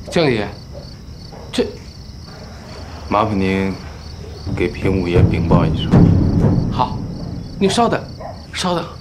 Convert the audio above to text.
经理，这麻烦您给平五爷禀报一声。 好，您稍等，稍等。